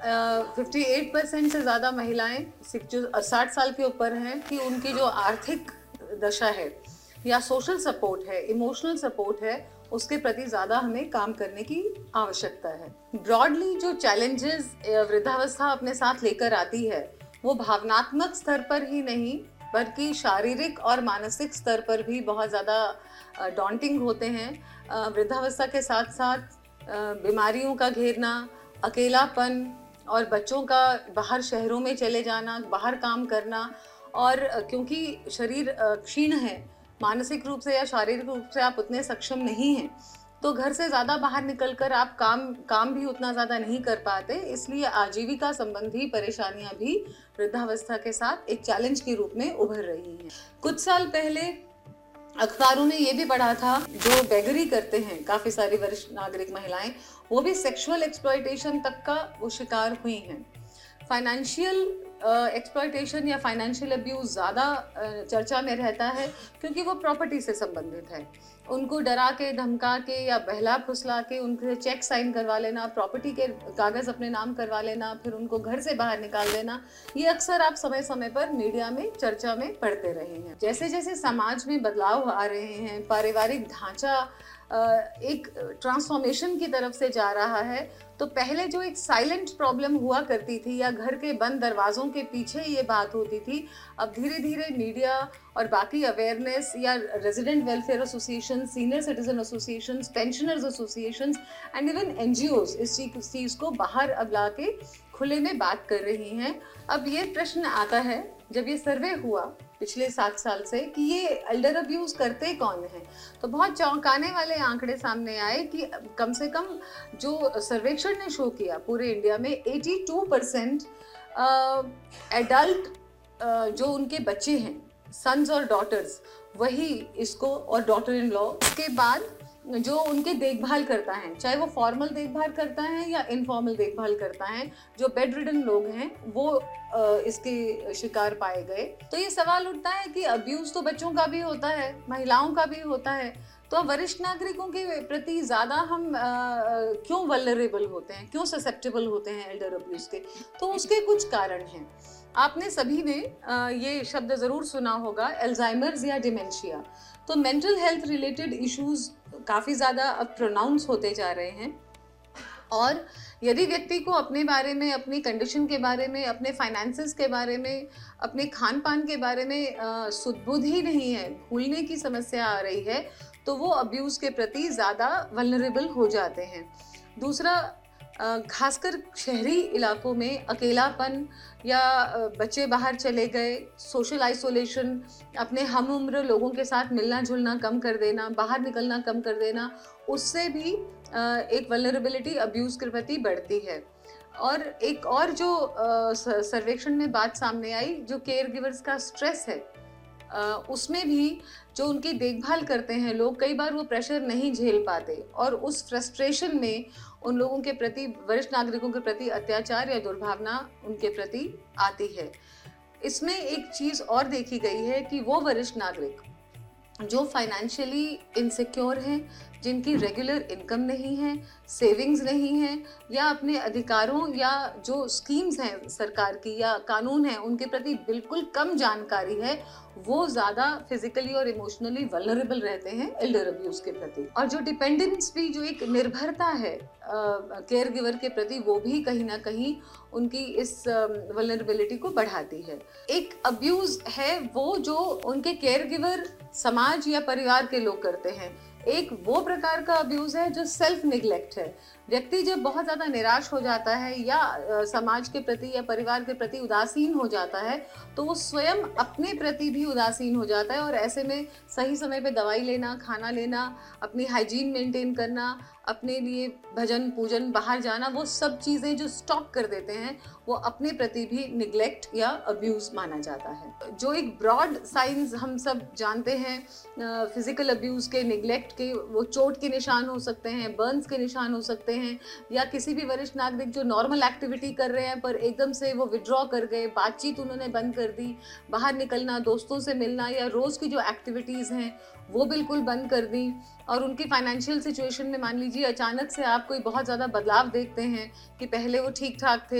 58% से ज़्यादा महिलाएं जो 60 साल के ऊपर हैं कि उनकी जो आर्थिक दशा है या सोशल सपोर्ट है, इमोशनल सपोर्ट है, उसके प्रति ज़्यादा हमें काम करने की आवश्यकता है। ब्रॉडली जो चैलेंजेस वृद्धावस्था अपने साथ लेकर आती है, वो भावनात्मक स्तर पर ही नहीं बल्कि शारीरिक और मानसिक स्तर पर भी बहुत ज़्यादा डॉन्टिंग होते हैं। वृद्धावस्था के साथ साथ बीमारियों का घेरना, अकेलापन और बच्चों का बाहर शहरों में चले जाना, बाहर काम करना और क्योंकि शरीर क्षीण है, मानसिक रूप से या शारीरिक रूप से आप उतने सक्षम नहीं हैं, तो घर से ज़्यादा बाहर निकलकर आप काम भी उतना ज़्यादा नहीं कर पाते, इसलिए आजीविका संबंधी परेशानियां भी वृद्धावस्था के साथ एक चैलेंज के रूप में उभर रही हैं। कुछ साल पहले अखबारों में ये भी पढ़ा था, जो बेगरी करते हैं काफ़ी सारी वरिष्ठ नागरिक महिलाएं, वो भी सेक्सुअल एक्सप्लॉयटेशन तक का वो शिकार हुई हैं। फाइनेंशियल एक्सप्लॉयटेशन या फाइनेंशियल अब्यूज़ ज़्यादा चर्चा में रहता है क्योंकि वो प्रॉपर्टी से संबंधित है। उनको डरा के, धमका के या बहला फुसला के उनके चेक साइन करवा लेना, प्रॉपर्टी के कागज़ अपने नाम करवा लेना, फिर उनको घर से बाहर निकाल देना, ये अक्सर आप समय समय पर मीडिया में चर्चा में पढ़ते रहे हैं। जैसे जैसे समाज में बदलाव आ रहे हैं, पारिवारिक ढांचा एक ट्रांसफॉर्मेशन की तरफ से जा रहा है, तो पहले जो एक साइलेंट प्रॉब्लम हुआ करती थी या घर के बंद दरवाजों के पीछे ये बात होती थी, अब धीरे धीरे मीडिया और बाकी अवेयरनेस या resident welfare association, senior citizen associations, pensioners associations and even NGOs इस चीज़ को बाहर अब ला के खुले में बात कर रही हैं। अब ये प्रश्न आता है, जब ये सर्वे हुआ पिछले 7 साल से, कि ये एल्डर अब्यूज़ करते कौन हैं, तो बहुत चौंकाने वाले आंकड़े सामने आए कि कम से कम जो सर्वेक्षण ने शो किया पूरे इंडिया में 82% एडल्ट जो उनके बच्चे हैं, सन्स और डॉटर्स, वही इसको, और डॉटर इन लॉ के बाद जो उनके देखभाल करता है, चाहे वो फॉर्मल देखभाल करता है या इनफॉर्मल देखभाल करता है, जो बेड रिडन लोग हैं वो इसके शिकार पाए गए। तो ये सवाल उठता है कि अब्यूज़ तो बच्चों का भी होता है, महिलाओं का भी होता है, तो वरिष्ठ नागरिकों के प्रति ज़्यादा हम क्यों वल्नरेबल होते हैं, क्यों ससेप्टेबल होते हैं एल्डर अब्यूज़ के? तो उसके कुछ कारण हैं। आपने सभी ने ये शब्द ज़रूर सुना होगा, अल्जाइमर्स या डिमेंशिया। तो मेंटल हेल्थ रिलेटेड इश्यूज़ काफ़ी ज़्यादा अब प्रोनाउंस होते जा रहे हैं, और यदि व्यक्ति को अपने बारे में, अपनी कंडीशन के बारे में, अपने फाइनेंसेस के बारे में, अपने खान पान के बारे में सुध-बुध ही नहीं है, भूलने की समस्या आ रही है, तो वो अब्यूज़ के प्रति ज़्यादा वल्नरेबल हो जाते हैं। दूसरा, खासकर शहरी इलाकों में अकेलापन या बच्चे बाहर चले गए, सोशल आइसोलेशन, अपने हम उम्र लोगों के साथ मिलना जुलना कम कर देना, बाहर निकलना कम कर देना, उससे भी एक वल्नरेबिलिटी अब्यूज़ के प्रति बढ़ती है। और एक और जो सर्वेक्षण में बात सामने आई, जो केयर गिवर्स का स्ट्रेस है, उसमें भी जो उनकी देखभाल करते हैं लोग, कई बार वो प्रेशर नहीं झेल पाते और उस फ्रस्ट्रेशन में उन लोगों के प्रति, वरिष्ठ नागरिकों के प्रति अत्याचार या दुर्भावना उनके प्रति आती है। इसमें एक चीज़ और देखी गई है कि वो वरिष्ठ नागरिक जो फाइनेंशियली इनसिक्योर हैं, जिनकी रेगुलर इनकम नहीं है, सेविंग्स नहीं है, या अपने अधिकारों या जो स्कीम्स हैं सरकार की या कानून हैं उनके प्रति बिल्कुल कम जानकारी है, वो ज़्यादा फिजिकली और इमोशनली वल्नरेबल रहते हैं एल्डर अब्यूज़ के प्रति। और जो डिपेंडेंस भी, जो एक निर्भरता है केयर गिवर के प्रति, वो भी कहीं ना कहीं उनकी इस वल्नरेबिलिटी को बढ़ाती है। एक अब्यूज़ है वो जो उनके केयर गिवर, समाज या परिवार के लोग करते हैं। एक वो प्रकार का अब्यूज़ है जो सेल्फ निग्लेक्ट है। व्यक्ति जब बहुत ज़्यादा निराश हो जाता है या समाज के प्रति या परिवार के प्रति उदासीन हो जाता है, तो वो स्वयं अपने प्रति भी उदासीन हो जाता है, और ऐसे में सही समय पे दवाई लेना, खाना लेना, अपनी हाइजीन मेंटेन करना, अपने लिए भजन पूजन, बाहर जाना, वो सब चीज़ें जो स्टॉप कर देते हैं, वो अपने प्रति भी निग्लेक्ट या अब्यूज़ माना जाता है। जो एक ब्रॉड साइंस हम सब जानते हैं फिजिकल अब्यूज़ के, निग्लेक्ट के, वो चोट के निशान हो सकते हैं, बर्न्स के निशान हो सकते हैं, या किसी भी वरिष्ठ नागरिक जो नॉर्मल एक्टिविटी कर रहे हैं पर एकदम से वो विड्रॉ कर गए, बातचीत उन्होंने बंद कर दी, बाहर निकलना, दोस्तों से मिलना या रोज़ की जो एक्टिविटीज़ हैं वो बिल्कुल बंद कर दी, और उनकी फाइनेंशियल सिचुएशन में मान लीजिए अचानक से आप कोई बहुत ज़्यादा बदलाव देखते हैं कि पहले वो ठीक ठाक थे,